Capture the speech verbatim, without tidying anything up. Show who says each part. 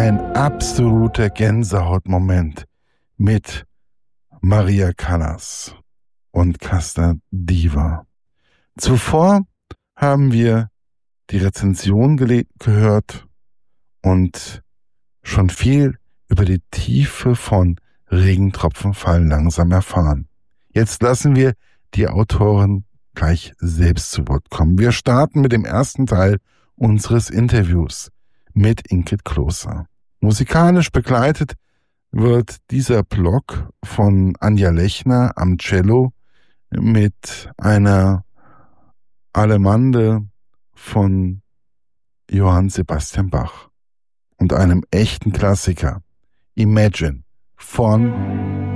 Speaker 1: ein absoluter Gänsehautmoment mit Maria Callas und Casta Diva. Zuvor haben wir die Rezension gele- gehört und schon viel über die Tiefe von Regentropfen fallen langsam erfahren. Jetzt lassen wir die Autoren gleich selbst zu Wort kommen. Wir starten mit dem ersten Teil unseres Interviews mit Ingrid Kloser. Musikalisch begleitet wird dieser Block von Anja Lechner am Cello mit einer Allemande von Johann Sebastian Bach und einem echten Klassiker, Imagine von